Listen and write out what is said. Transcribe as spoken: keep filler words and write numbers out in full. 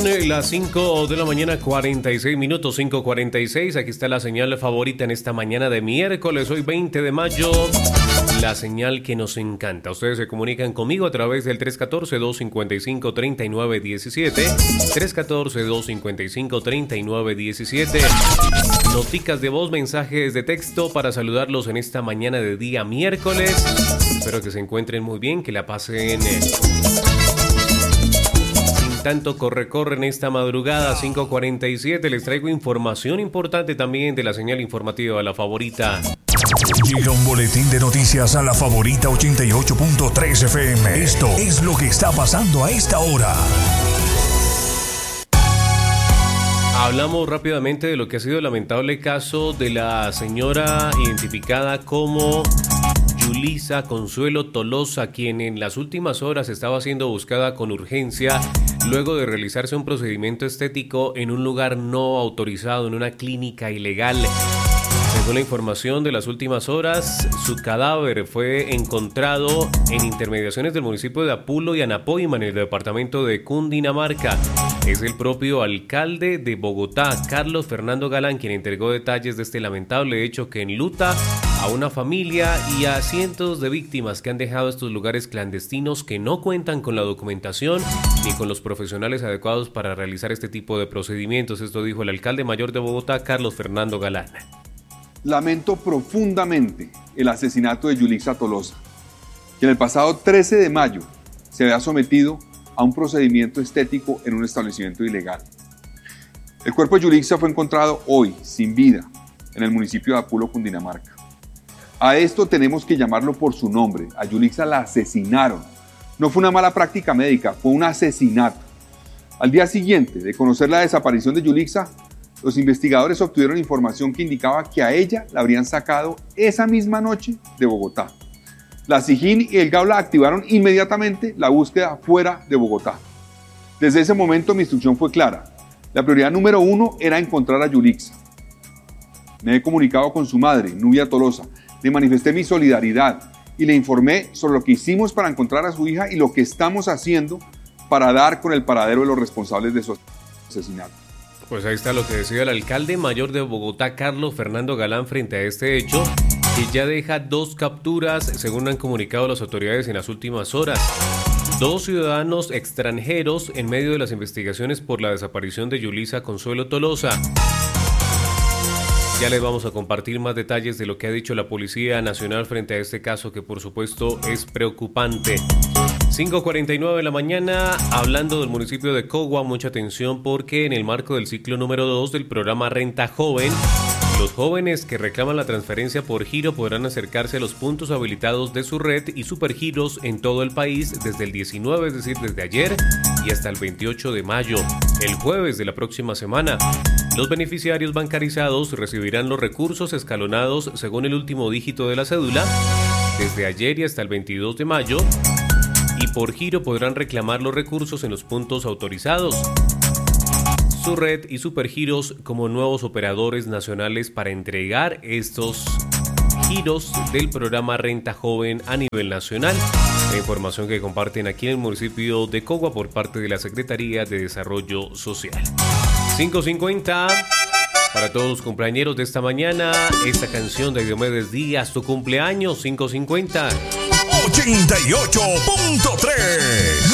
las cinco de la mañana, cuarenta y seis minutos, cinco cuarenta y seis. Aquí está la señal favorita en esta mañana de miércoles, hoy veinte de mayo. La señal que nos encanta. Ustedes se comunican conmigo a través del tres uno cuatro, dos cinco cinco, tres nueve uno siete. tres uno cuatro, dos cinco cinco, tres nueve uno siete. Noticas de voz, mensajes de texto para saludarlos en esta mañana de día miércoles. Espero que se encuentren muy bien, que la pasen eh, sin tanto corre-corre en esta madrugada. Cinco cuarenta y siete. Les traigo información importante también de la señal informativa La Favorita. Llega un boletín de noticias a La Favorita ochenta y ocho punto tres F M. Esto es lo que está pasando a esta hora. Hablamos rápidamente de lo que ha sido el lamentable caso de la señora identificada como Yulisa Consuelo Tolosa, quien en las últimas horas estaba siendo buscada con urgencia luego de realizarse un procedimiento estético en un lugar no autorizado, en una clínica ilegal. Según la información de las últimas horas, su cadáver fue encontrado en intermediaciones del municipio de Apulo y Anapoima, en el departamento de Cundinamarca. Es el propio alcalde de Bogotá, Carlos Fernando Galán, quien entregó detalles de este lamentable hecho que enluta a una familia y a cientos de víctimas que han dejado estos lugares clandestinos que no cuentan con la documentación ni con los profesionales adecuados para realizar este tipo de procedimientos. Esto dijo el alcalde mayor de Bogotá, Carlos Fernando Galán. Lamento profundamente el asesinato de Yulisa Tolosa, quien el pasado trece de mayo se había sometido a un procedimiento estético en un establecimiento ilegal. El cuerpo de Yulisa fue encontrado hoy, sin vida, en el municipio de Apulo, Cundinamarca. A esto tenemos que llamarlo por su nombre. A Yulisa la asesinaron. No fue una mala práctica médica, fue un asesinato. Al día siguiente de conocer la desaparición de Yulisa, los investigadores obtuvieron información que indicaba que a ella la habrían sacado esa misma noche de Bogotá. La SIJIN y el GAULA activaron inmediatamente la búsqueda fuera de Bogotá. Desde ese momento mi instrucción fue clara. La prioridad número uno era encontrar a Yulisa. Me he comunicado con su madre, Nubia Tolosa. Le manifesté mi solidaridad y le informé sobre lo que hicimos para encontrar a su hija y lo que estamos haciendo para dar con el paradero de los responsables de su asesinato. Pues ahí está lo que decía el alcalde mayor de Bogotá, Carlos Fernando Galán, frente a este hecho, que ya deja dos capturas, según han comunicado las autoridades en las últimas horas. Dos ciudadanos extranjeros en medio de las investigaciones por la desaparición de Yulisa Consuelo Tolosa. Ya les vamos a compartir más detalles de lo que ha dicho la Policía Nacional frente a este caso, que por supuesto es preocupante. cinco cuarenta y nueve de la mañana, hablando del municipio de Cogua, mucha atención porque en el marco del ciclo número dos del programa Renta Joven, los jóvenes que reclaman la transferencia por giro podrán acercarse a los puntos habilitados de su red y supergiros en todo el país desde el diecinueve, es decir, desde ayer y hasta el veintiocho de mayo, el jueves de la próxima semana. Los beneficiarios bancarizados recibirán los recursos escalonados según el último dígito de la cédula desde ayer y hasta el veintidós de mayo. Y por giro podrán reclamar los recursos en los puntos autorizados. Su red y Supergiros como nuevos operadores nacionales para entregar estos giros del programa Renta Joven a nivel nacional. La información que comparten aquí en el municipio de Cogua por parte de la Secretaría de Desarrollo Social. cinco cincuenta. Para todos los cumpleañeros de esta mañana, esta canción de Diomedes Díaz, tu cumpleaños, cinco cincuenta. ochenta y ocho punto tres